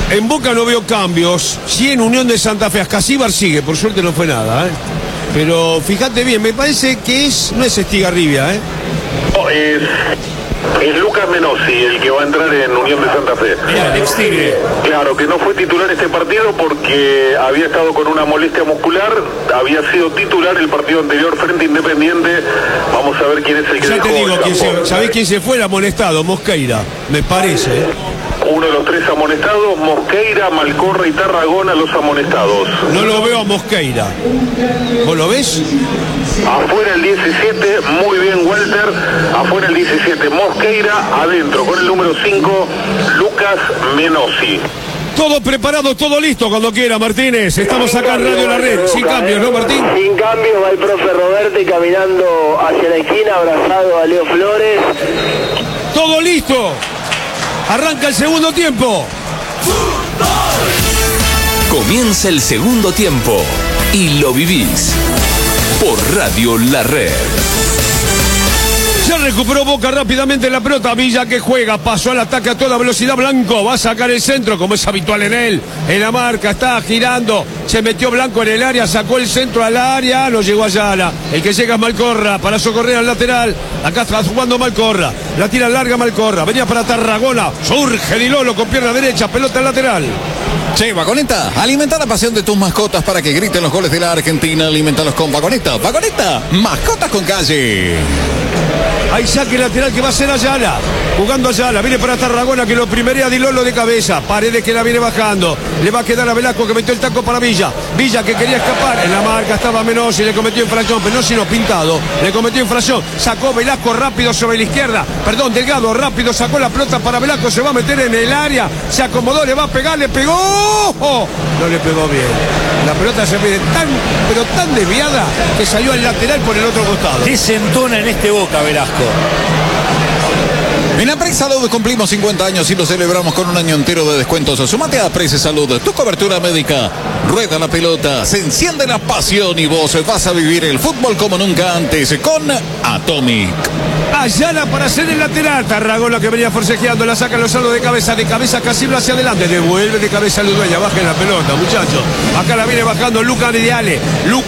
En Boca no veo cambios. Sí, en Unión de Santa Fe. Ascasíbar sigue, por suerte no fue nada, ¿eh? Pero fíjate bien, me parece que no es Estigarribia, ¿eh? No, es Lucas Menossi el que va a entrar en Unión de Santa Fe. Mira, el ex Tigre. Claro, que no fue titular este partido porque había estado con una molestia muscular, había sido titular el partido anterior frente a Independiente. Vamos a ver quién es el que Ya te dejó digo, el campo. ¿sabés quién se fue? El amonestado, Mosqueira, me parece, ¿eh? Uno de los tres amonestados, Mosqueira, Malcorra y Tarragona, los amonestados. No lo veo a Mosqueira. ¿Vos lo ves? Afuera el 17, muy bien Walter. Afuera el 17, Mosqueira. Adentro con el número 5, Lucas Menossi. Todo preparado, todo listo cuando quiera, Martínez. Estamos acá en Radio La Red. Sin cambios, ¿no, Martín? Sin cambios, va el profe Roberti caminando hacia la esquina, abrazado a Leo Flores. Todo listo. Arranca el segundo tiempo. Comienza el segundo tiempo y lo vivís por Radio La Red. Ya recuperó Boca rápidamente la pelota. Villa que juega, pasó al ataque a toda velocidad. Blanco va a sacar el centro, como es habitual en él. En la marca, está girando. Se metió Blanco en el área, sacó el centro al área. No llegó Ayala. El que llega es Malcorra para socorrer al lateral. Acá está jugando Malcorra. La tira larga Malcorra. Venía para Tarragona. Surge Di Lolo con pierna derecha. Pelota al lateral. Che, Vagoneta, alimenta la pasión de tus mascotas para que griten los goles de la Argentina. Alimentalos con Vagoneta. Vagoneta, mascotas con calle. Hay saque lateral que va a ser Ayala. Jugando Ayala. Viene para Tarragona que lo primerea Di Lolo de cabeza. Paredes que la viene bajando. Le va a quedar a Velasco que metió el taco para Villa. Villa que quería escapar. En la marca estaba Menossi. Le cometió infracción. Menossi no pintado. Le cometió infracción. Sacó Velasco rápido sobre la izquierda. Perdón, Delgado rápido. Sacó la pelota para Velasco. Se va a meter en el área. Se acomodó. Le va a pegar. Le pegó. ¡Oh! No le pegó bien. La pelota se ve tan desviada que salió al lateral por el otro costado. Desentona en este Boca, Velasco. En Apres Salud cumplimos 50 años y lo celebramos con un año entero de descuentos. Sumate a Apres Salud, tu cobertura médica. Rueda la pelota, se enciende la pasión y vos vas a vivir el fútbol como nunca antes con Atomic. Ayala para hacer el lateral. Tarragona que venía forcejeando, la saca Lozano de cabeza Casibla hacia adelante, devuelve de cabeza a Ludueña, baja en la pelota, muchachos. Acá la viene bajando Luna Diale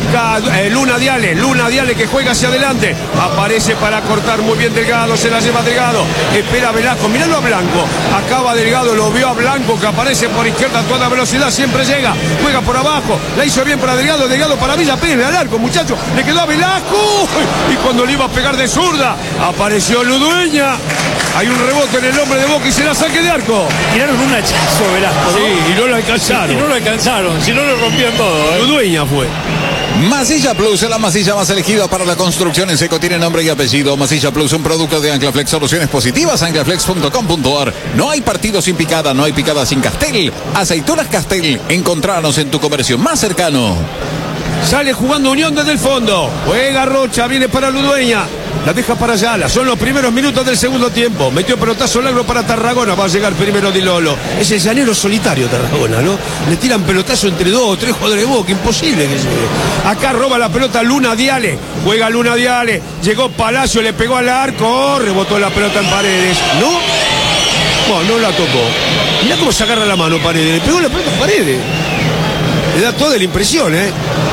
que juega hacia adelante, aparece para cortar muy bien Delgado, se la lleva Delgado, espera Velasco, miralo a Blanco, acaba Delgado, lo vio a Blanco que aparece por izquierda a toda velocidad, siempre llega, juega por abajo, la hizo bien para Delgado para Villa, pégale al arco, muchachos, le quedó a Velasco, y cuando le iba a pegar de zurda, apareció Ludueña. Hay un rebote en el hombre de Boca y se la saque de arco. Tiraron un hachazo, Velasco, ¿no? Sí, y no lo alcanzaron. Y no lo alcanzaron, si no lo rompían todo, ¿eh? Ludueña fue. Masilla Plus es la masilla más elegida para la construcción en seco. Tiene nombre y apellido. Masilla Plus, un producto de Anclaflex. Soluciones positivas, anclaflex.com.ar. No hay partido sin picada, no hay picada sin Castel. Aceitunas Castel. Encontranos en tu comercio más cercano. Sale jugando Unión desde el fondo. Juega Rocha, viene para Ludueña. La deja para Ayala. Son los primeros minutos del segundo tiempo. Metió pelotazo largo para Tarragona. Va a llegar primero Di Lolo. Es el llanero solitario Tarragona, ¿no? Le tiran pelotazo entre 2 o 3 jugadores de Boca. Imposible que llegue. Acá roba la pelota Luna Diale. Juega Luna Diale. Llegó Palacio, le pegó al arco. Rebotó la pelota en Paredes. ¿No? Bueno, no la tocó. Mirá cómo se agarra la mano Paredes. Le pegó la pelota a Paredes. Le da toda la impresión, ¿eh?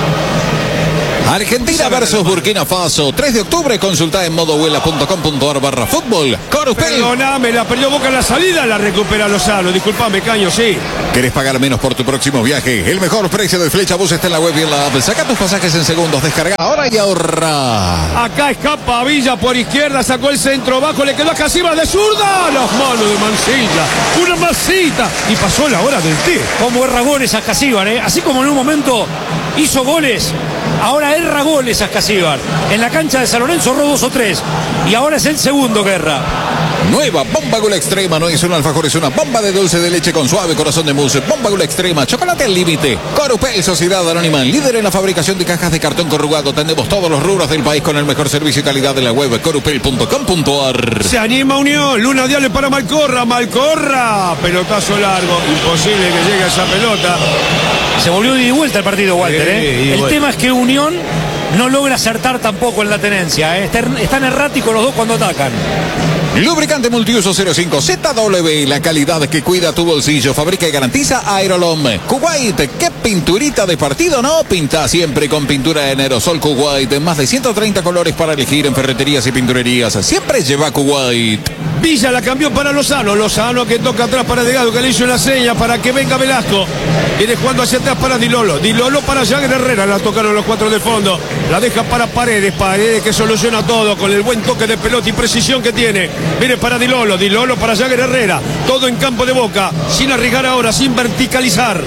Argentina versus Burkina Faso. 3 de octubre, consulta en modovuela.com.ar/fútbol. Corupel. Perdóname, la perdió Boca en la salida, la recupera Lozano. Disculpame, Caño, sí. ¿Querés pagar menos por tu próximo viaje? El mejor precio de Flecha Bus está en la web y en la app. Saca tus pasajes en segundos, descarga ahora y ahorra. Acá escapa Villa por izquierda, sacó el centro bajo, le quedó a Casibra de zurda. Las manos de Mancilla, una masita. Y pasó la hora del té. Como erra goles a Casíbar, ¿eh? Así como en un momento hizo goles, ahora erra goles a Casíbar. En la cancha de San Lorenzo erró 2 o 3. Y ahora es el segundo que erra. Nueva Bomba Gula Extrema, no es un alfajor, es una bomba de dulce de leche con suave corazón de mousse. Bomba Gula Extrema, chocolate al límite. Corupel, Sociedad Anónima, líder en la fabricación de cajas de cartón corrugado. Tenemos todos los rubros del país con el mejor servicio y calidad de la web, corupel.com.ar. Se anima Unión, Luna Diale para Malcorra, pelotazo largo, imposible que llegue a esa pelota. Se volvió de vuelta el partido, Walter, ¿eh? El tema es que Unión no logra acertar tampoco en la tenencia. Están erráticos los dos cuando atacan. Lubricante multiuso 05 ZW, la calidad que cuida tu bolsillo, fabrica y garantiza Aerolom. Kuwait, ¿qué pinturita de partido no? Pinta siempre con pintura en aerosol Kuwait. Más de 130 colores para elegir en ferreterías y pinturerías. Siempre lleva Kuwait. Villa la cambió para Lozano. Lozano que toca atrás para Delgado, que le hizo una seña para que venga Velasco. Viene jugando hacia atrás para Di Lolo. Di Lolo para Jagger Herrera. La tocaron los cuatro de fondo. La deja para Paredes. Paredes que soluciona todo con el buen toque de pelota y precisión que tiene. Viene para Di Lolo. Di Lolo para Jagger Herrera. Todo en campo de Boca. Sin arriesgar ahora, sin verticalizar.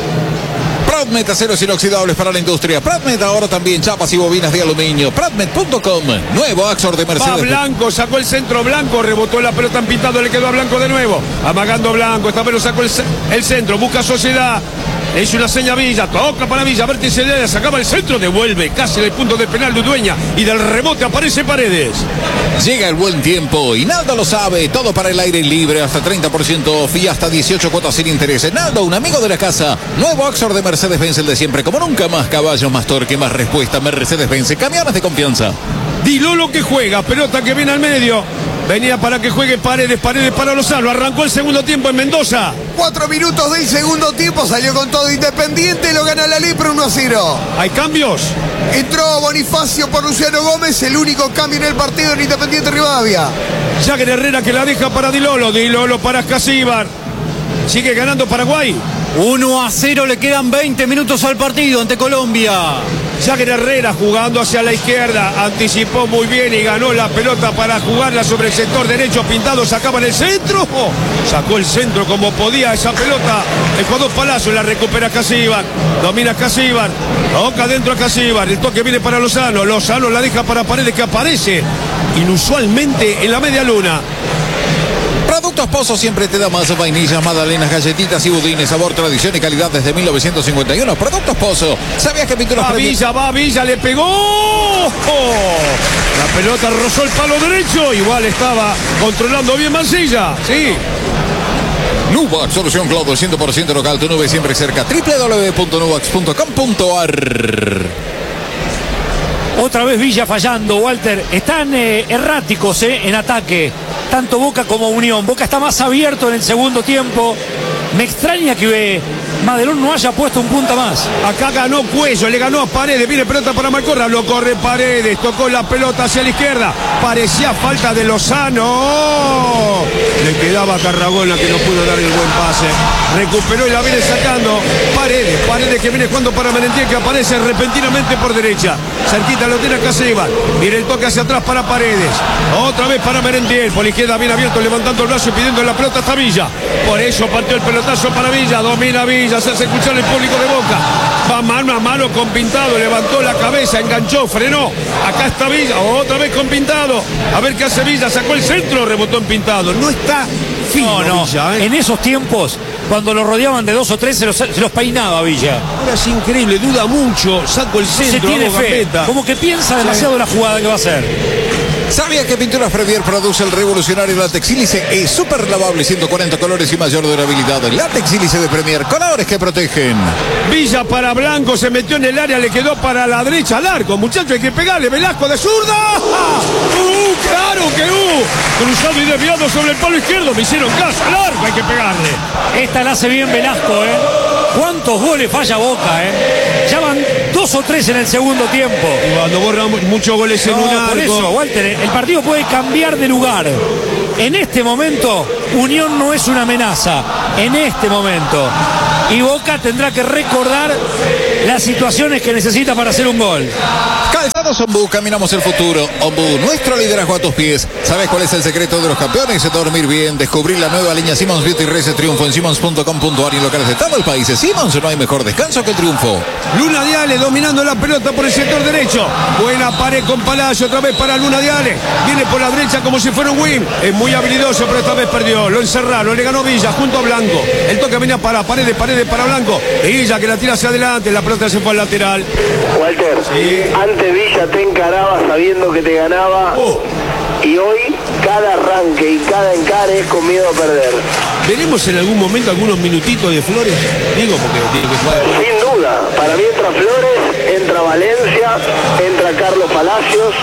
Pradmet, aceros inoxidables para la industria. Pradmet ahora también chapas y bobinas de aluminio. Pradmet.com. Nuevo Axor de Mercedes. Va Blanco, sacó el centro Blanco, rebotó la pelota en pintado, le quedó a Blanco de nuevo. Amagando Blanco, esta vez lo sacó el centro, busca Sociedad. Le hizo una seña a Villa, toca para Villa, vértice de sacaba el centro, devuelve casi en el punto de penal de Udueña y del rebote aparece Paredes. Llega el buen tiempo y Naldo lo sabe, todo para el aire libre, hasta 30% off y hasta 18 cuotas sin interés. Naldo, un amigo de la casa. Nuevo Axor de Mercedes-Benz, el de siempre, como nunca, más caballos, más torque, más respuesta. Mercedes-Benz, camiones de confianza. Di Lolo que juega, pelota que viene al medio. Venía para que juegue Paredes, Paredes para Lozano. Arrancó el segundo tiempo en Mendoza. 4 minutos del segundo tiempo, salió con todo Independiente, lo gana la Lepra 1-0. ¿Hay cambios? Entró Bonifacio por Luciano Gómez, el único cambio en el partido en Independiente Rivadavia. Jagger Herrera que la deja para Di Lolo para Escasíbar. Sigue ganando Paraguay. 1-0, le quedan 20 minutos al partido ante Colombia. Jagger Herrera jugando hacia la izquierda, anticipó muy bien y ganó la pelota para jugarla sobre el sector derecho. Pintado sacaba en el centro, sacó el centro como podía esa pelota. El jugador Palacio la recupera Escasíbar, domina Escasíbar, toca dentro a Escasíbar, el toque viene para Lozano. Lozano la deja para Paredes que aparece inusualmente en la media luna. Productos Pozo siempre te da más vainillas, magdalenas, galletitas y budines, sabor, tradición y calidad desde 1951. Productos Pozo. ¿Sabías que pinturas va Villa, le pegó. La pelota rozó el palo derecho, igual estaba controlando bien Mancilla. Sí. Nuvax, solución cloud 100% local, tu nube siempre cerca. www.nuvax.com.ar. Otra vez Villa fallando, Walter. Están erráticos en ataque. Tanto Boca como Unión. Boca está más abierto en el segundo tiempo. Me extraña que Madelón no haya puesto un punta más. Acá ganó Cuello, le ganó a Paredes. Viene pelota para Malcorra, lo corre Paredes. Tocó la pelota hacia la izquierda. Parecía falta de Lozano. Le quedaba a Tarragona que no pudo dar el buen pase. Recuperó y la viene sacando Paredes que viene jugando para Merentiel, que aparece repentinamente por derecha. Cerquita lo tiene Escasíbar. Viene el toque hacia atrás para Paredes. Otra vez para Merentiel. Por la izquierda bien abierto, levantando el brazo y pidiendo la pelota hasta Villa. Por eso partió el pelotazo para Villa. Domina Villa, se hace escuchar el público de Boca. Va mano a mano con Pintado. Levantó la cabeza, enganchó, frenó. Acá está Villa, otra vez con Pintado. A ver qué hace Villa. Sacó el centro, rebotó en Pintado. No está fino Villa, En esos tiempos, cuando lo rodeaban de 2 o 3, se los peinaba Villa. Ahora es increíble, duda mucho. Saco el centro, se tiene fe. Como que piensa demasiado en la jugada que va a hacer. ¿Sabía que Pinturas Premier produce el revolucionario látex sílice? Es súper lavable, 140 colores y mayor durabilidad. Látex sílice de Premier, colores que protegen. Villa para Blanco, se metió en el área, le quedó para la derecha largo. Muchachos, hay que pegarle. Velasco de zurda. Claro que cruzado y desviado sobre el palo izquierdo. Me hicieron caso, largo, hay que pegarle. Esta la hace bien Velasco, ¿Cuántos goles falla Boca, Ya van 2 o 3 en el segundo tiempo. Y cuando borra muchos goles en un arco. Por eso, Walter, el partido puede cambiar de lugar. En este momento, Unión no es una amenaza. En este momento. Y Boca tendrá que recordar las situaciones que necesita para hacer un gol. Calzados Ombú, caminamos el futuro. Ombú, nuestro liderazgo a tus pies. ¿Sabes cuál es el secreto de los campeones? Dormir bien. Descubrir la nueva línea Simmons Beauty Rest Triunfo en Simmons.com.ar y en locales de todo el país. Simmons, no hay mejor descanso que el triunfo. Luna Diale dominando la pelota por el sector derecho. Buena pared con Palacio, otra vez para Luna Diale. Viene por la derecha como si fuera un win. Es muy habilidoso, pero esta vez perdió. Lo encerraron, le ganó Villa junto a Blanco. El toque venía para Paredes para Blanco. Villa que la tira hacia adelante, la pelota se fue al lateral. Walter, sí. Antes Villa te encaraba sabiendo que te ganaba. Y hoy cada arranque y cada encare es con miedo a perder. ¿Veremos en algún momento algunos minutitos de Flores? Digo, porque tiene que jugar. Sin duda. duda. Para mí entra Flores, entra Valencia, entra Carlos Palacios.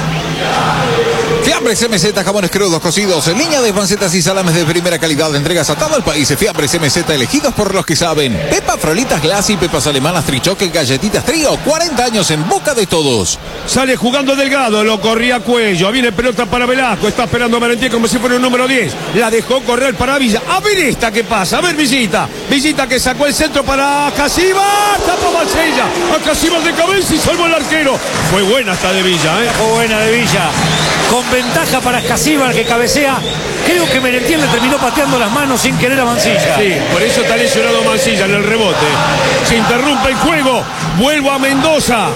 Fiambres MZ, jamones crudos, cocidos, línea de pancetas y salames de primera calidad, entregas a todo el país. Fiambres MZ, elegidos por los que saben. Pepa, Frolitas, Glassy, pepas alemanas, trichoque, galletitas, trío. 40 años en boca de todos. Sale jugando Delgado, lo corría Cuello. Viene pelota para Velasco, está esperando a Merentiel como si fuera un número 10. La dejó correr para Villa. A ver esta que pasa, a ver Villita. Villita que sacó el centro para Casibar. Tapó Mancilla. A Casibar de cabeza y salvó el arquero. Fue buena esta de Villa, ¿eh? Fue buena de Villa. Con ventaja para Casíbar que cabecea. Creo que Merentiel le terminó pateando las manos sin querer a Mancilla. Sí, por eso está lesionado Mancilla en el rebote. Se interrumpe el juego. Vuelvo a Mendoza.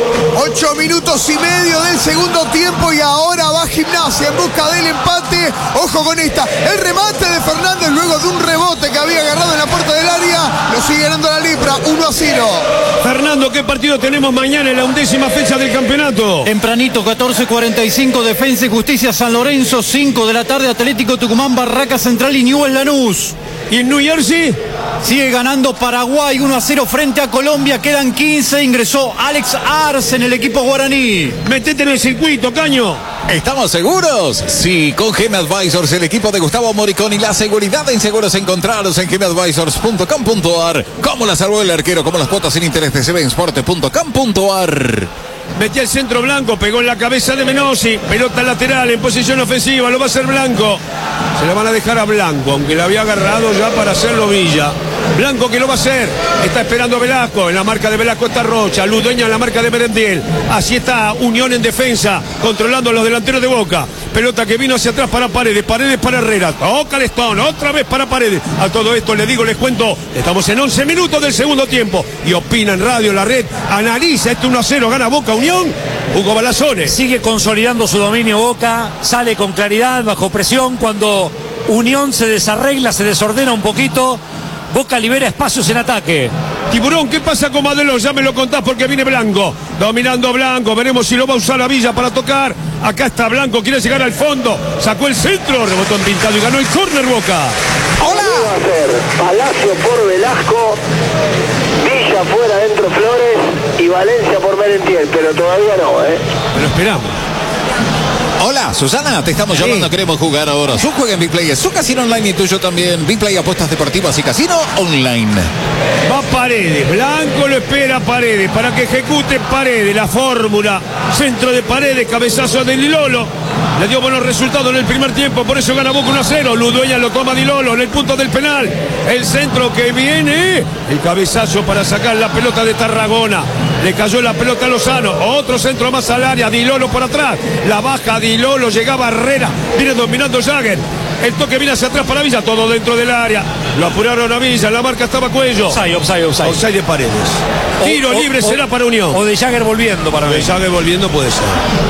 8 minutos y medio del segundo tiempo y ahora va Gimnasia en busca del empate. Ojo con esta. El remate de Fernández luego de un rebote que había agarrado en la puerta del área. Lo sigue ganando la Lepra, 1-0. Fernando, ¿qué partido tenemos mañana en la 11ª fecha del campeonato? Tempranito, 14:45, Defensa y Justicia San Lorenzo, 5 de la tarde, Atlético Tucumán, Barraca Central y Newell's Lanús. ¿Y en New Jersey? Sigue ganando Paraguay 1-0 frente a Colombia, quedan 15, ingresó Alex Arce en el equipo guaraní. Metete en el circuito, Caño. ¿Estamos seguros? Sí, con GM Advisors, el equipo de Gustavo Moricón y la seguridad en seguros encontrados en gmadvisors.com.ar. Como la salvó el arquero, como las cuotas sin interés de cbensport.com.ar. Metía el centro Blanco, pegó en la cabeza de Menossi. Pelota lateral en posición ofensiva, lo va a hacer Blanco. Se la van a dejar a Blanco, aunque la había agarrado ya para hacerlo Villa. Blanco que lo va a hacer, está esperando a Velasco. En la marca de Velasco está Rocha, Ludueña en la marca de Merentiel. Así está Unión en defensa, controlando a los delanteros de Boca. Pelota que vino hacia atrás para Paredes, Paredes para Herrera. Toca el Stone, otra vez para Paredes. A todo esto les digo, les cuento, estamos en 11 minutos del segundo tiempo. Y opina en Radio La Red, analiza este 1-0, gana Boca Unión. Hugo Balazones. Sigue consolidando su dominio Boca, sale con claridad, bajo presión. Cuando Unión se desarregla, se desordena un poquito, Boca libera espacios en ataque. Tiburón, ¿qué pasa con Madelón? Ya me lo contás porque viene Blanco. Dominando Blanco, veremos si lo va a usar a Villa para tocar. Acá está Blanco, quiere llegar al fondo. Sacó el centro, rebotó en pintado y ganó el córner Boca. ¡Hola! Va a ser Palacio por Velasco, Villa fuera, dentro Flores y Valencia por Merentiel, pero todavía no, ¿eh? Pero esperamos. Hola, Susana, te estamos llamando, queremos jugar ahora. Su juega en Big Play, es su casino online y tuyo también. Big Play, apuestas deportivas y casino online. Va Paredes, Blanco lo espera Paredes para que ejecute Paredes, la fórmula. Centro de Paredes, cabezazo de Dilolo. Le dio buenos resultados en el primer tiempo, por eso gana Boca 1-0. Ludueña lo toma Dilolo en el punto del penal. El centro que viene, el cabezazo para sacar la pelota de Tarragona. Le cayó la pelota a Lozano, otro centro más al área, Dilolo por atrás. La baja Dilolo, llegaba Herrera, viene dominando Jagger. El toque viene hacia atrás para Villa, todo dentro del área. Lo apuraron a Villa, la marca estaba Cuello. Offside de Paredes. Tiro libre será para Unión. O de Jagger volviendo para mí. De Jagger volviendo puede ser.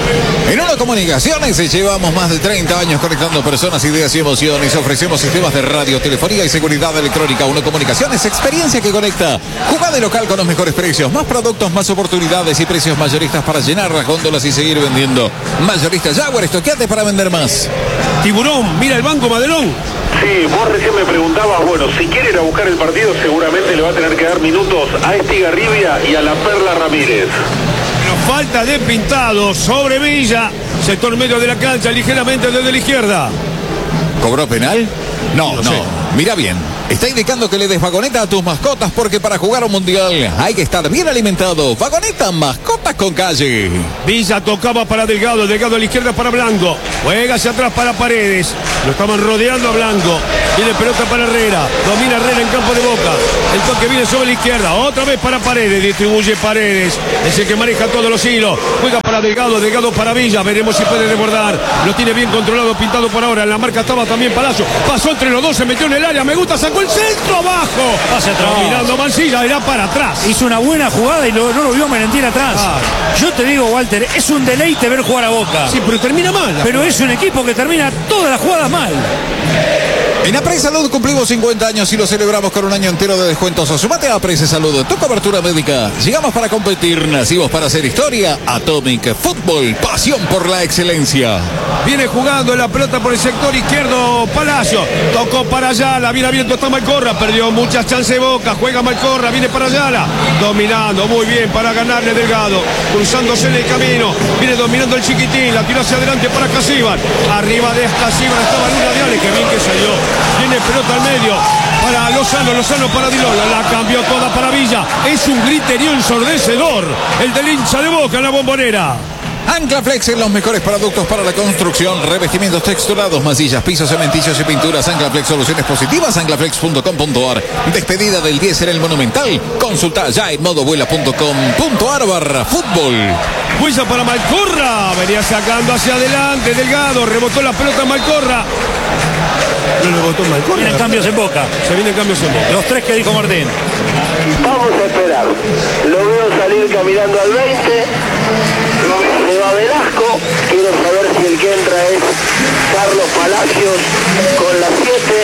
En Uno Comunicaciones llevamos más de 30 años conectando personas, ideas y emociones. Ofrecemos sistemas de radio, telefonía y seguridad electrónica. Uno Comunicaciones, experiencia que conecta. Jugá de local con los mejores precios, más productos, más oportunidades y precios mayoristas para llenar las góndolas y seguir vendiendo. Mayorista Jaguar, estoqueate para vender más. Tiburón, mira el banco Madelón. Sí, vos recién me preguntabas, bueno, si quiere ir a buscar el partido seguramente le va a tener que dar minutos a Estigarribia y a la Perla Ramírez. Pero falta de pintado sobre Villa, sector medio de la cancha, ligeramente desde la izquierda. ¿Cobró penal? No. Mira bien, está indicando que le des vagoneta a tus mascotas porque para jugar un mundial hay que estar bien alimentado. Vagoneta, mascotas con calle. Villa tocaba para Delgado, Delgado a la izquierda para Blanco. Juega hacia atrás para Paredes. Lo estaban rodeando a Blanco. Viene pelota para Herrera. Domina Herrera en campo de Boca. El toque viene sobre la izquierda. Otra vez para Paredes. Distribuye Paredes. Es el que maneja todos los hilos. Juega para Delgado, Delgado para Villa. Veremos si puede desbordar. Lo tiene bien controlado, pintado por ahora. En la marca estaba también Palacio. Pasó entre los dos, se metió en el área. Me gusta, sacó el centro abajo. Hacia atrás. Dominando Mancilla, era para atrás. Hizo una buena jugada y no lo vio Merentiel atrás. Yo te digo, Walter, es un deleite ver jugar a Boca. Sí, pero termina mal. Pero es un equipo que termina todas las jugadas mal. En Apres Salud cumplimos 50 años y lo celebramos con un año entero de descuentos. Sumate a Apres Salud, tu cobertura médica. Llegamos para competir, nacimos para hacer historia. Atomic Fútbol, pasión por la excelencia. Viene jugando la pelota por el sector izquierdo Palacio. Tocó para Ayala, viene abierto está Malcorra. Perdió muchas chances Boca, juega Malcorra, viene para Ayala. Dominando muy bien para ganarle Delgado. Cruzándose en el camino. Viene dominando el Chiquitín, la tiró hacia adelante para Casíbar. Arriba de Casíbar estaba Luna Diale, que bien que salió. Viene pelota al medio para Lozano para Dilolo, la cambió toda para Villa. Es un griterío ensordecedor el del hincha de Boca en la Bombonera. Anclaflex en los mejores productos para la construcción, revestimientos texturados, masillas, pisos, cementicios y pinturas. Anclaflex, soluciones positivas, anclaflex.com.ar. Despedida del 10 en el Monumental. Consulta ya en modovuela.com.ar/fútbol. Huella para Malcorra, venía sacando hacia adelante Delgado, rebotó la pelota Malcorra. No le botó Malcorra. Vienen cambios en Boca. Se vienen cambios en Boca. Los 3 que dijo Martín. Vamos a esperar. Lo veo salir caminando al 20. Se va Velasco. Quiero saber si el que entra es Carlos Palacios con la 7.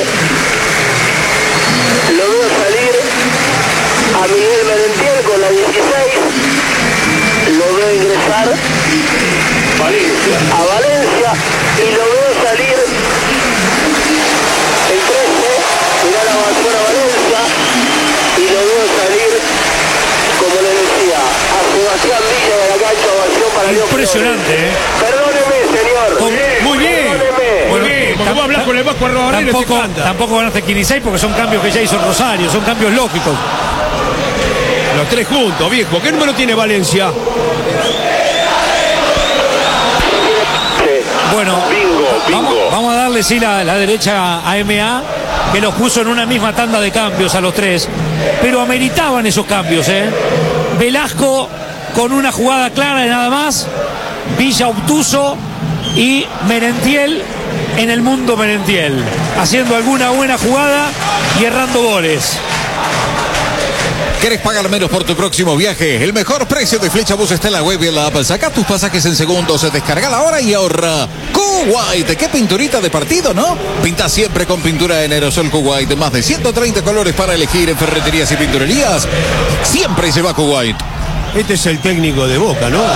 Lo veo salir a Miguel Merentiel con la 16. Lo veo ingresar a Valencia. Y lo veo salir el 13. Mirá la avanzada Valencia. Y lo veo salir, como le decía, a Sebastián Villa de la cancha. Ovación para Dios. Impresionante, Perdóneme, señor. Muy bien. Perdóneme. Muy bien. Porque vos hablas con el Vasco Arrobarrena y te canta. Tampoco ganaste 15 porque son cambios que ya hizo Rosario, son cambios lógicos. Los 3 juntos, viejo. ¿Qué número tiene Valencia? Bueno, vamos a darle sí la derecha a MA, que los puso en una misma tanda de cambios a los 3, pero ameritaban esos cambios, Velasco con una jugada clara de nada más, Villa obtuso y Merentiel en el mundo Merentiel, haciendo alguna buena jugada y errando goles. ¿Querés pagar menos por tu próximo viaje? El mejor precio de Flecha Bus está en la web y en la app. Saca tus pasajes en segundos, descarga la hora y ahorra. Kuwait, qué pinturita de partido, ¿no? Pinta siempre con pintura en aerosol Kuwait. Más de 130 colores para elegir en ferreterías y pinturerías. Siempre se va a Kuwait. Este es el técnico de Boca, ¿no?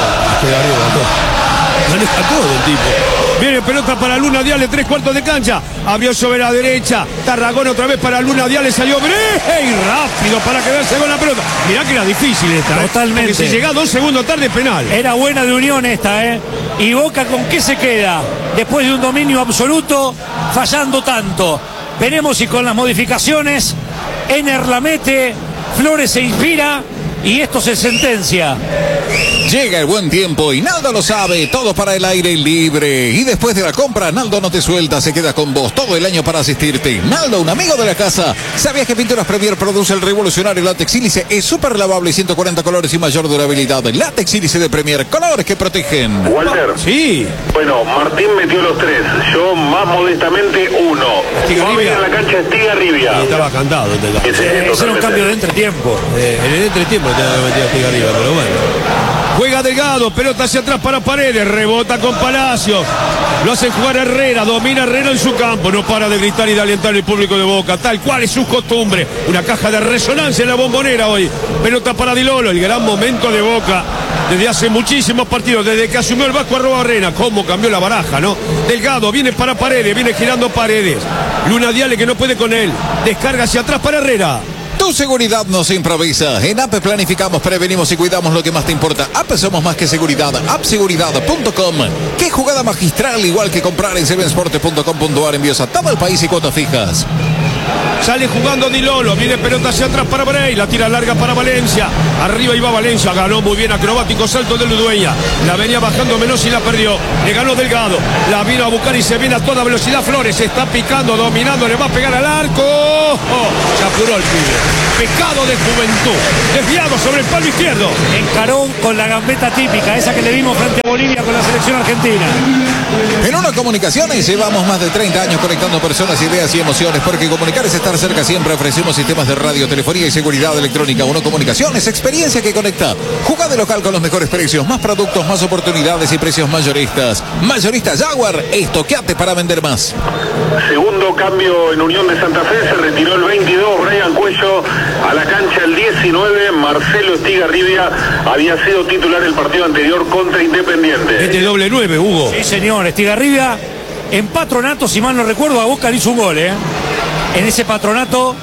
Maneja todo el tipo. Viene pelota para Luna Diale, 3/4 de cancha. Abrió sobre la derecha. Tarragón otra vez para Luna Diale. Salió y rápido para quedarse con la pelota. Mirá que era difícil esta. Totalmente. Porque si llega 2 segundos tarde, penal. Era buena de Unión esta, Y Boca, ¿con qué se queda? Después de un dominio absoluto, fallando tanto. Veremos si con las modificaciones Ener la mete, Flores se inspira y esto se sentencia. Llega el buen tiempo y Naldo lo sabe, todo para el aire libre. Y después de la compra, Naldo no te suelta, se queda con vos todo el año para asistirte. Naldo, un amigo de la casa. ¿Sabías que Pinturas Premier produce el revolucionario látex sílice? Es súper lavable, 140 colores y mayor durabilidad. Látex sílice de Premier, colores que protegen. Walter. Sí. Bueno, Martín metió los 3. Yo más modestamente 1. Estigarribia. En la cancha Estigarribia. Y estaba cantado. Ese era un cambio de entretiempo. En el entretiempo te había metido Estigarribia, pero bueno. Juega Delgado, pelota hacia atrás para Paredes, rebota con Palacios. Lo hacen jugar Herrera, domina Herrera en su campo. No para de gritar y de alentar el público de Boca, tal cual es su costumbre. Una caja de resonancia en la Bombonera hoy. Pelota para Dilolo, el gran momento de Boca desde hace muchísimos partidos, desde que asumió el Vasco Arrobarrena. Cómo cambió la baraja, ¿no? Delgado viene para Paredes, viene girando Paredes. Luna Diale que no puede con él. Descarga hacia atrás para Herrera. Tu seguridad no se improvisa. En APE planificamos, prevenimos y cuidamos lo que más te importa. APE somos más que seguridad. appseguridad.com. Qué jugada magistral, igual que comprar en sevensportes.com.ar. Envíos a todo el país y cuotas fijas. Sale jugando Dilolo, viene pelota hacia atrás para Bray, la tira larga para Valencia. Arriba iba Valencia, ganó muy bien, acrobático salto de Ludueña. La venía bajando menos y la perdió. Le ganó Delgado, la vino a buscar y se viene a toda velocidad. Flores está picando, dominando, le va a pegar al arco. Ya apuró el pibe. Pecado de juventud. Desviado sobre el palo izquierdo. Encaró con la gambeta típica, esa que le vimos frente a Bolivia con la selección argentina. En Uno Comunicaciones llevamos más de 30 años conectando personas, ideas y emociones, porque comunicar es estar cerca siempre. Ofrecemos sistemas de radio, telefonía y seguridad electrónica. Uno Comunicaciones, experiencia que conecta. Jugá de local con los mejores precios, más productos, más oportunidades y precios mayoristas. Mayorista Jaguar, estoqueate para vender más. Segundo cambio en Unión de Santa Fe, se retiró el 22, Brian Cuello a la cancha el 19, Marcelo Estigarribia había sido titular el partido anterior contra Independiente. Este doble 9, Hugo. Sí, señor, Estigarribia en Patronato, si mal no recuerdo, a Boca le hizo un gol, en ese Patronato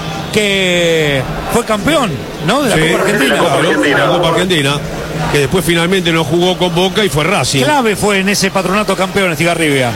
que fue campeón, ¿no? De la Copa Argentina. La Copa Argentina, que después finalmente no jugó con Boca y fue Racing. Clave fue en ese Patronato campeón Estigarribia.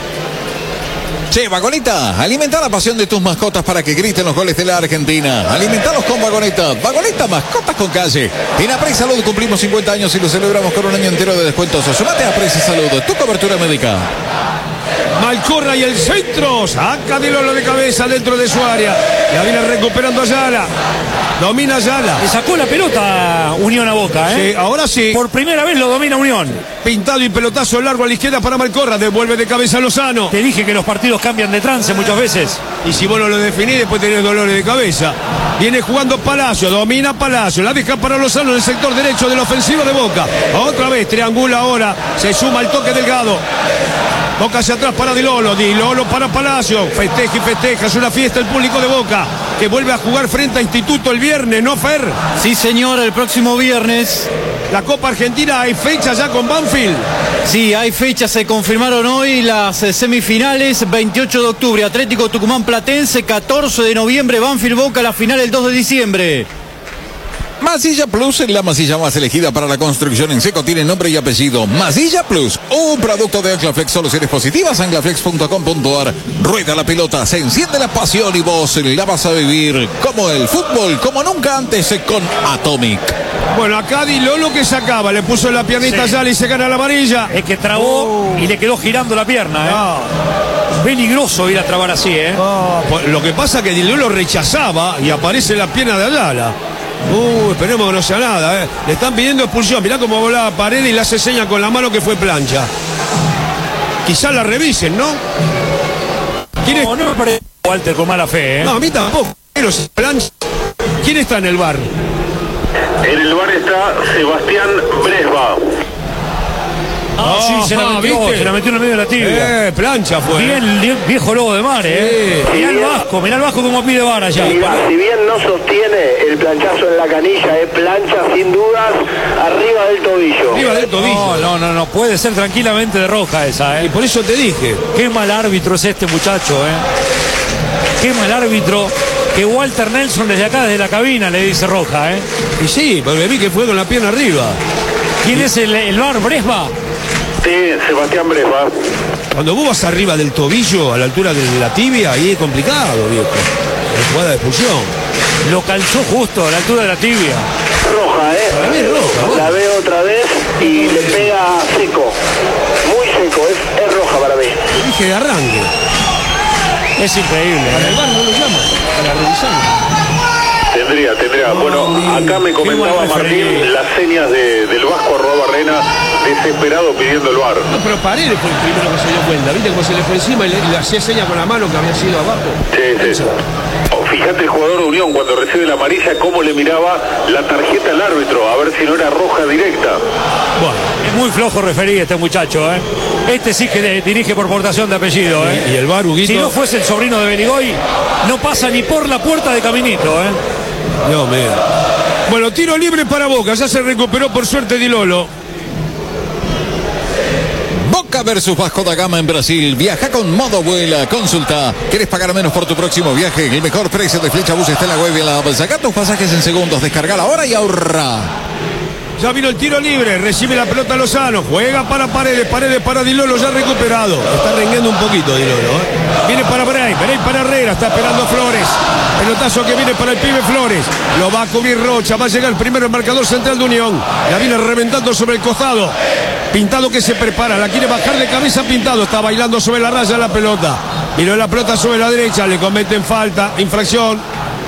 Che, Vagoneta, alimenta la pasión de tus mascotas para que griten los goles de la Argentina. Alimentalos con Vagoneta. Vagoneta, mascotas con calle. En Apres Salud cumplimos 50 años y lo celebramos con un año entero de descuentos. Sumate a Apres Salud, tu cobertura médica. Malcorra y el centro. Saca de Lolo de cabeza dentro de su área. La viene recuperando Ayala. Domina Ayala. Le sacó la pelota Unión a Boca, Sí, ahora sí. Por primera vez lo domina Unión. Pintado y pelotazo largo a la izquierda para Malcorra. Devuelve de cabeza a Lozano. Te dije que los partidos cambian de trance muchas veces. Y si vos no lo definís, después tenés dolores de cabeza. Viene jugando Palacio, domina Palacio, la deja para Lozano en el sector derecho de la ofensiva de Boca. Otra vez, triangula ahora, se suma el toque Delgado. Boca hacia atrás para Di Lolo para Palacio. Festeja y festeja, es una fiesta el público de Boca, que vuelve a jugar frente a Instituto el viernes, ¿no, Fer? Sí, señor, el próximo viernes. La Copa Argentina, ¿hay fecha ya con Banfield? Sí, hay fechas, se confirmaron hoy las semifinales, 28 de octubre, Atlético Tucumán Platense, 14 de noviembre, Banfield Boca, la final el 2 de diciembre. Masilla Plus es la masilla más elegida para la construcción en seco. Tiene nombre y apellido. Masilla Plus, un producto de Anclaflex. Soluciones positivas, anclaflex.com.ar. Rueda la pelota, se enciende la pasión y vos la vas a vivir como el fútbol, como nunca antes con Atomic. Bueno, acá Di Lolo que sacaba, le puso la piernita ya y se gana la amarilla. Es que trabó y le quedó girando la pierna, Peligroso ir a trabar así, Lo que pasa es que Di Lolo rechazaba y aparece la pierna de Ayala. Esperemos que no sea nada, Le están pidiendo expulsión. Mirá cómo volaba Paredes y le hace seña con la mano que fue plancha. Quizás la revisen, ¿no? ¿Quién es? No me parece Walter con mala fe, No, a mí tampoco. Pero plancha. ¿Quién está en el bar? En el bar está Sebastián Bresba. Sí, se la metió en el medio de la tibia. Plancha fue. Bien, viejo lobo de mar, Mirá el Vasco como pide bar allá. Si bien no sostiene el planchazo en la canilla, es plancha sin dudas arriba del tobillo. Arriba del tobillo. No, puede ser tranquilamente de roja esa, Y por eso te dije. Qué mal árbitro es este muchacho, Qué mal árbitro. Que Walter Nelson desde acá, desde la cabina, le dice roja, Y sí, porque vi que fue con la pierna arriba. ¿Quién es el bar? ¿Bresba? Sí, Sebastián Bresba. Cuando vos vas arriba del tobillo, a la altura de la tibia, ahí es complicado, viejo. Es jugada de expulsión. Lo calzó justo a la altura de la tibia. Roja, Para mí es roja. La veo otra vez y le pega seco. Muy seco, es roja para mí. Dije de arranque. Es increíble. Para el bar no lo llaman, para revisarlo. Tendría. Bueno, acá me comentaba Martín las señas del Vasco Arrobarrena, desesperado pidiendo el bar. No, pero Paredes fue el primero que se dio cuenta. ¿Viste cómo se le fue encima y le hacía seña con la mano que había sido abajo? Sí. Fíjate el jugador de Unión cuando recibe la amarilla, cómo le miraba la tarjeta al árbitro, a ver si no era roja directa. Bueno, es muy flojo referí este muchacho, Este sí que dirige por portación de apellido, Y el bar, Huguito. Si no fuese el sobrino de Beligoy, no pasa ni por la puerta de Caminito, No, mira. Bueno, tiro libre para Boca. Ya se recuperó por suerte Di Lolo. Boca versus Vasco da Gama en Brasil. Viaja con Modo Vuela. Consulta. ¿Quieres pagar menos por tu próximo viaje? El mejor precio de Flecha Bus está en la web y en la app. Saca tus pasajes en segundos. Descarga ahora y ahorra. Ya vino el tiro libre, recibe la pelota Lozano, juega para Paredes para Di Lolo, ya recuperado. Está rengueando un poquito Di Lolo, Viene para Bray para Herrera, está esperando a Flores. Pelotazo que viene para el pibe Flores. Lo va a cubrir Rocha, va a llegar primero el marcador central de Unión. La viene reventando sobre el costado. Pintado que se prepara, la quiere bajar de cabeza Pintado, está bailando sobre la raya la pelota. Miró la pelota sobre la derecha, le cometen falta, infracción.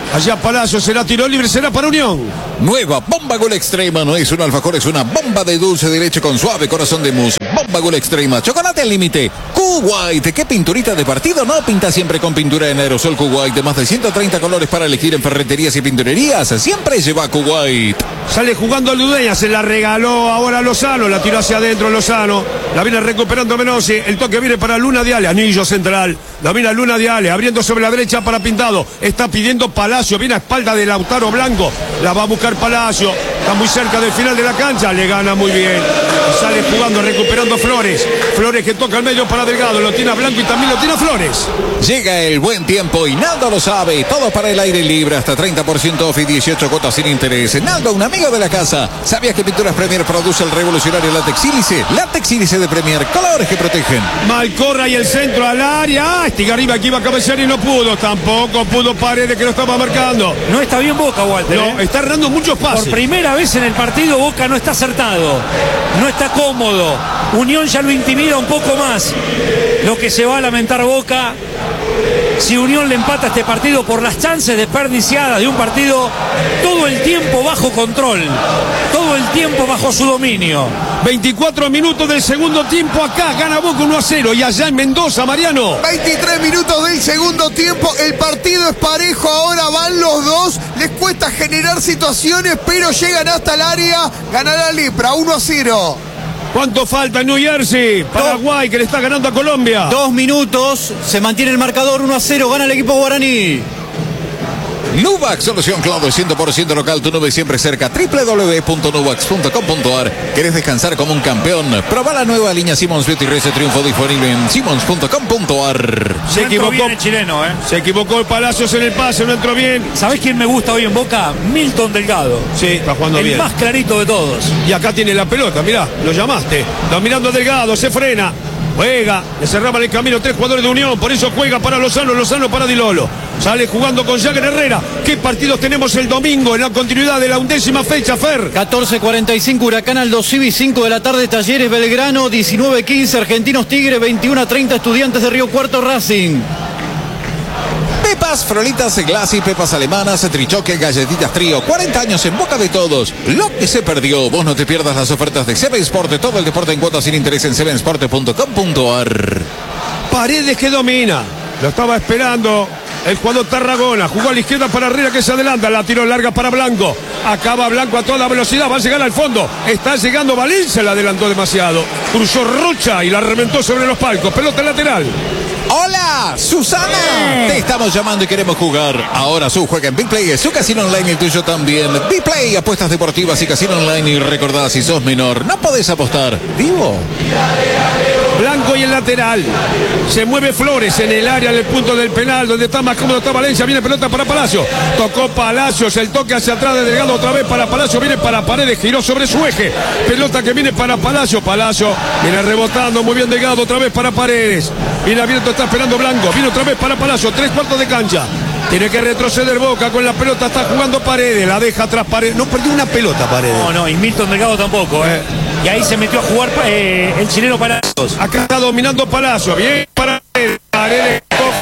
Allá Palacio, será tiro libre, será para Unión. Nueva bomba gol extrema, no es un alfajor, es una bomba de dulce de leche con suave corazón de mousse. Bomba gol extrema, chocolate al límite. Q-White, ¿qué pinturita de partido? No, pinta siempre con pintura en aerosol Q-White, de más de 130 colores para elegir en ferreterías y pinturerías. Siempre lleva Q-White. Sale jugando Ludueña, se la regaló ahora Lozano, la tiró hacia adentro Lozano. La viene recuperando Menossi, el toque viene para Luna Diale, anillo central. La viene Luna Diale, abriendo sobre la derecha para Pintado. Está pidiendo Palacio, viene a espalda de Lautaro Blanco. La va a buscar Palacio, está muy cerca del final de la cancha, le gana muy bien. Sale jugando, recuperando Flores. Flores que toca al medio para Delgado, lo tiene a Blanco y también lo tiene a Flores. Llega el buen tiempo y Naldo lo sabe. Todo para el aire libre, hasta 30% off y 18 cuotas sin interés. Naldo, un amigo de la casa. ¿Sabías que Pinturas Premier produce el revolucionario látex sílice? Látex sílice de Premier, colores que protegen. Malcorra y el centro al área. Estigarribia que iba a cabecear y no pudo. Tampoco pudo Paredes, que lo estaba marcando. No está bien Boca, Walter. No, está errando muchos pases. Por primera vez en el partido Boca no está acertado. No está cómodo. Unión ya lo intimida un poco más. Lo que se va a lamentar Boca, si Unión le empata este partido por las chances desperdiciadas de un partido todo el tiempo bajo control, todo el tiempo bajo su dominio. 24 minutos del segundo tiempo acá, gana Boca 1-0 y allá en Mendoza, Mariano. 23 minutos del segundo tiempo, el partido es parejo, ahora van los dos, les cuesta generar situaciones, pero llegan hasta el área, ganará Lepra 1-0. ¿Cuánto falta en New Jersey? Paraguay, que le está ganando a Colombia. 2 minutos, se mantiene el marcador 1-0, gana el equipo guaraní. Nuvax, solución cloud 100% local, tu nube siempre cerca. www.nuvax.com.ar. ¿Querés descansar como un campeón? Proba la nueva línea Simmons Beauty Rese Triunfo disponible en simmons.com.ar. Se equivocó bien el chileno, Se equivocó el Palacios en el pase, no entró bien. ¿Sabés quién me gusta hoy en Boca? Milton Delgado. Sí, está jugando bien. El más clarito de todos. Y acá tiene la pelota, mirá, lo llamaste. Dominando Delgado, se frena. Juega, le cerraban el camino 3 jugadores de Unión, por eso juega para Lozano, Lozano para Di Lolo. Sale jugando con Jagger Herrera. ¿Qué partidos tenemos el domingo en la continuidad de la 11ª fecha, Fer? 14:45 Huracán Aldo Civi, 5 de la tarde Talleres Belgrano, 19:15 Argentinos Tigre, 21:30 Estudiantes de Río Cuarto Racing. Pepas, frolitas, glassy, pepas alemanas, trichoque, galletitas trío. 40 años en boca de todos. Lo que se perdió. Vos no te pierdas las ofertas de Seven Sport. Todo el deporte en cuotas sin interés en sevensport.com.ar. Paredes que domina. Lo estaba esperando el jugador Tarragona. Jugó a la izquierda para Herrera, que se adelanta. La tiró larga para Blanco. Acaba Blanco a toda velocidad. Va a llegar al fondo. Está llegando Valencia. La adelantó demasiado. Cruzó Rocha y la reventó sobre los palcos. Pelota lateral. ¡Hola, Susana! Te estamos llamando y queremos jugar. Ahora su juega en Big Play, es su casino online y el tuyo también. Big Play, apuestas deportivas y casino online. Y recordad, si sos menor, no podés apostar. ¿Vivo? Blanco y el lateral. Se mueve Flores en el área, en el punto del penal, donde está más cómodo está Valencia. Viene pelota para Palacio. Tocó Palacios, el toque hacia atrás de Delgado otra vez para Palacio. Viene para Paredes, giró sobre su eje. Pelota que viene para Palacio. Palacio viene rebotando muy bien Delgado otra vez para Paredes. Viene abierto, está esperando Blanco. Viene otra vez para Palacio, 3/4 de cancha. Tiene que retroceder Boca con la pelota, está jugando Paredes, la deja atrás Paredes. No perdió una pelota Paredes. No, y Milton Delgado tampoco, Y ahí se metió a jugar el chileno Palacios. Acá está dominando Palacio, bien para Paredes.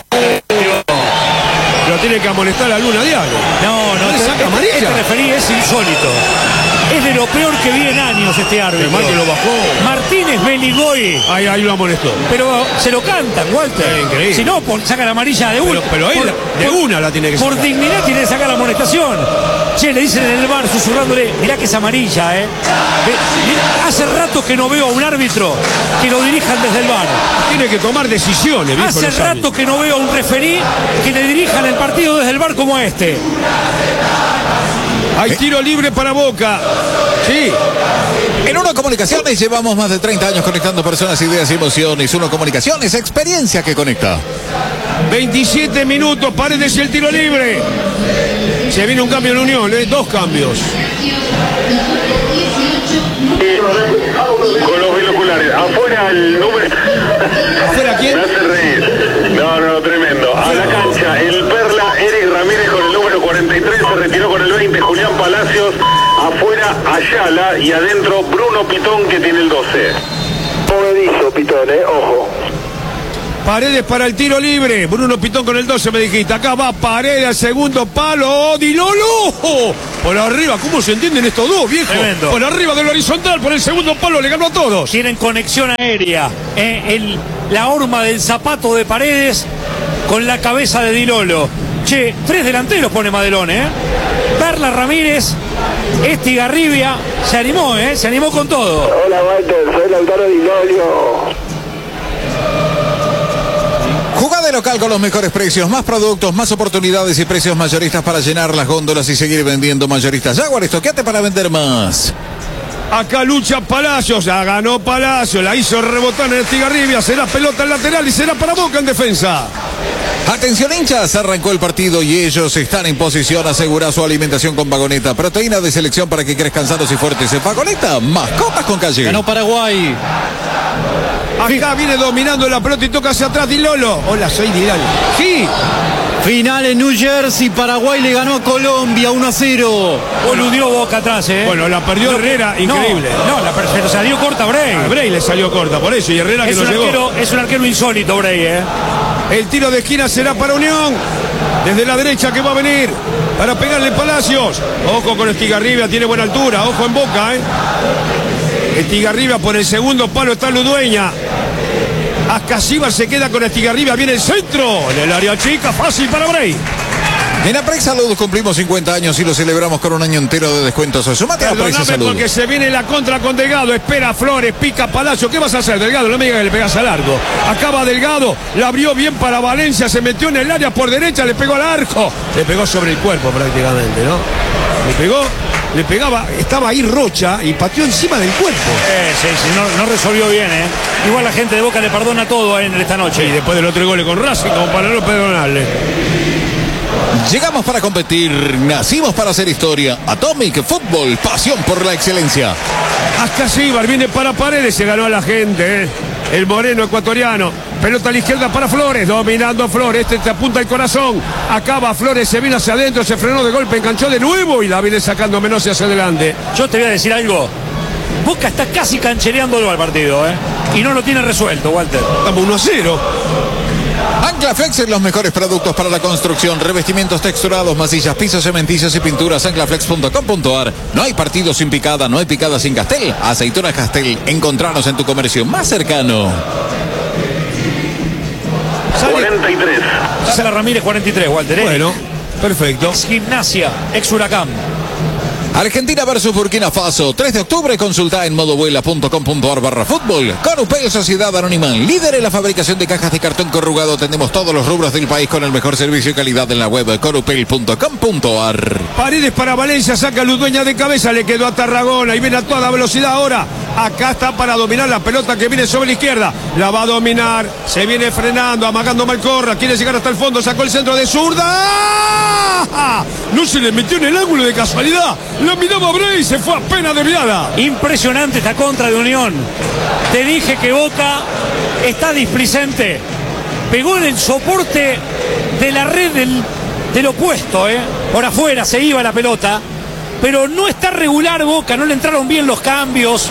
Pero tiene que amonestar a Luna Diale. No, saca amarilla. Este referí es insólito. Es de lo peor que vi en años este árbitro. Mal que lo bajó. Martínez Beligoy. Ahí lo amonestó. Pero se lo cantan, Walter. Es increíble. Si no, sacan amarilla de una. Pero él de una la tiene que sacar. Por dignidad tiene que sacar la amonestación. Che, le dicen en el bar susurrándole, mirá que es amarilla, Hace rato que no veo a un árbitro que lo dirijan desde el bar. Tiene que tomar decisiones. Hace rato que no veo a un referí que le dirijan el partido desde el bar como este. Hay tiro libre para Boca. Sí. En Uno Comunicaciones llevamos más de 30 años conectando personas, ideas y emociones. Uno Comunicaciones, experiencia que conecta. 27 minutos, Paredes y el tiro libre. Se viene un cambio en Unión, 2 cambios. Con los binoculares. Afuera el número. ¿Afuera quién? Me hace reír. No, tremendo. A la cancha, el Perla, Eric Ramírez con el número 43, se retiró con el 20, Julián Palacios. Afuera, Ayala, y adentro Bruno Pitón, que tiene el 12. Movedizo, Pitón, ojo. Paredes para el tiro libre. Bruno Pitón con el 12, me dijiste. Acá va Paredes al segundo palo. Di Lolo. Por arriba, ¿cómo se entienden estos dos, viejo? Tremendo. Por arriba del horizontal, por el segundo palo, le ganó a todos. Tienen conexión aérea. La horma del zapato de Paredes con la cabeza de Di Lolo. Che, 3 delanteros pone Madelón, Perla, Ramírez, Estigarribia. Se animó con todo. Hola Walter, soy Lautaro Di Lolo. Jugá de local con los mejores precios, más productos, más oportunidades y precios mayoristas para llenar las góndolas y seguir vendiendo mayoristas. Jaguar, estoqueate para vender más. Acá lucha Palacios, ya ganó Palacios, la hizo rebotar en Estigarribia, será pelota en lateral y será para Boca en defensa. Atención hinchas, arrancó el partido y ellos están en posición. Asegura su alimentación con Vagoneta, proteína de selección para que crezcan sanos y fuertes. Vagoneta, mascotas con calle. Ganó Paraguay. Acá viene dominando la pelota y toca hacia atrás Di Lolo. Hola, soy Vidal. Sí. Final en New Jersey, Paraguay le ganó a Colombia 1-0. Boludió Boca atrás, Bueno, la perdió Herrera, increíble. No, la salió corta Bray. Bray le salió corta, por eso, y Herrera que no llegó. Es un arquero insólito, Bray, El tiro de esquina será para Unión. Desde la derecha que va a venir para pegarle Palacios. Ojo con Estigarribia, tiene buena altura. Ojo en Boca, Estigarribia por el segundo palo está Ludueña. Ascasíbar se queda con Estigarribia, viene el centro. En el área chica, fácil para Bray. En Aprex Salud cumplimos 50 años y lo celebramos con un año entero de descuentos. Sumate a Aprex Salud. Porque se viene la contra con Delgado. Espera Flores, pica Palacio. ¿Qué vas a hacer, Delgado? No me digas que le pegas a largo. Acaba Delgado, la abrió bien para Valencia, se metió en el área por derecha, le pegó al arco. Le pegó sobre el cuerpo prácticamente, ¿no? Le pegaba, estaba ahí Rocha y pateó encima del cuerpo. Sí, no resolvió bien, Igual la gente de Boca le perdona todo a él esta noche. Y después del otro gol con Racing, como para no perdonarle. Llegamos para competir, nacimos para hacer historia. Atomic Fútbol, pasión por la excelencia. Ascasíbar viene para Paredes, se ganó a la gente, El moreno ecuatoriano. Pelota a la izquierda para Flores, dominando Flores, te apunta el corazón. Acaba Flores, se vino hacia adentro, se frenó de golpe, enganchó de nuevo y la viene sacando Menossi hacia adelante. Yo te voy a decir algo. Boca está casi canchereándolo al partido, y no lo tiene resuelto, Walter. Estamos 1-0. Anclaflex en los mejores productos para la construcción, revestimientos texturados, masillas, pisos cementicios y pinturas. Anclaflex.com.ar. No hay partido sin picada, no hay picada sin Castel. Aceitunas Castel, encontranos en tu comercio más cercano. 43. Sala Ramírez 43, Walter. Bueno, perfecto. Gimnasia, ex Huracán. Argentina versus Burkina Faso, 3 de octubre, consulta en modovuela.com.ar/fútbol. Corupel, Sociedad Anónima, líder en la fabricación de cajas de cartón corrugado. Atendemos todos los rubros del país con el mejor servicio y calidad en la web, corupel.com.ar. Paredes para Valencia, saca Ludueña de cabeza, le quedó a Tarragona y viene a toda velocidad ahora. Acá está para dominar la pelota que viene sobre la izquierda. La va a dominar, se viene frenando, amagando Malcorra, quiere llegar hasta el fondo, sacó el centro de zurda. No se le metió en el ángulo de casualidad. La miraba Bray y se fue apenas desviada. Impresionante esta contra de Unión. Te dije que Boca está displicente. Pegó en el soporte de la red del opuesto, Por afuera se iba la pelota. Pero no está regular Boca, no le entraron bien los cambios.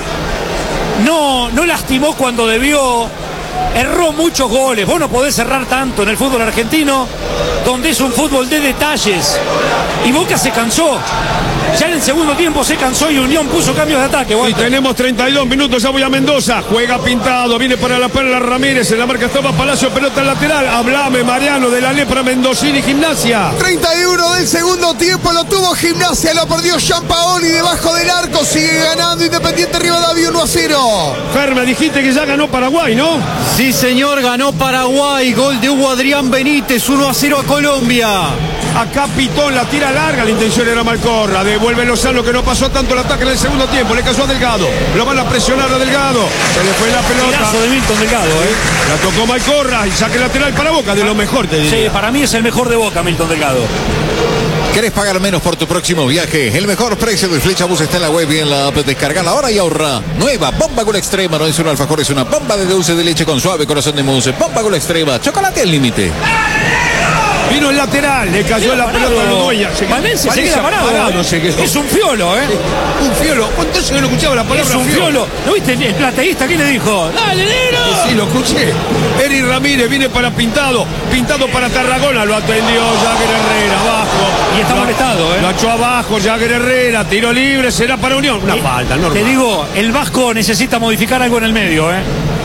No lastimó cuando debió. Erró muchos goles. Vos no podés errar tanto en el fútbol argentino, donde es un fútbol de detalles. Y Boca se cansó. Ya en el segundo tiempo se cansó y Unión puso cambios de ataque. Y tenemos 32 minutos, ya voy a Mendoza. Juega Pintado, viene para la Perla Ramírez. En la marca estaba Palacio, pelota lateral. Hablame, Mariano, de la lepra Mendocini, Gimnasia. 31 del segundo tiempo, lo tuvo Gimnasia, lo perdió Giampaoli debajo del arco. Sigue ganando Independiente Rivadavia 1-0. Ferme, dijiste que ya ganó Paraguay, ¿no? Sí, señor, ganó Paraguay. Gol de Hugo Adrián Benítez, 1-0 a Colombia. Acá Pitón la tira larga, la intención era Malcorra. Devuelve Lozano, que no pasó tanto el ataque en el segundo tiempo. Le cayó a Delgado. Lo van a presionar a Delgado. Se le fue la pelota. Tirazo de Milton Delgado, La tocó Malcorra y saque lateral para Boca, de lo mejor, te diría. Sí, para mí es el mejor de Boca, Milton Delgado. ¿Querés pagar menos por tu próximo viaje? El mejor precio de Flechabús está en la web y en la app. Descargala ahora y ahorra. Nueva Bomba Gol Extrema. No es un alfajor, es una bomba de dulce de leche con suave corazón de mousse. Bomba Gol Extrema. Chocolate al límite. Vino el lateral, le cayó la pelota a Ludueña. Valencia se queda parado. Se quedó. Es un fiolo, ¿eh? Un fiolo. ¿Cuánto se no escuchaba la palabra Es un fiolo? ¿No viste el plateísta qué le dijo? ¡Dale, negro! Sí, lo escuché. Eri Ramírez viene para Pintado. Pintado para Tarragona. Lo atendió Jagger Herrera abajo. Y está molestado, ¿eh? Lo echó abajo Jagger Herrera. Tiro libre, será para Unión. Una falta, normal. Te digo, el Vasco necesita modificar algo en el medio, ¿eh?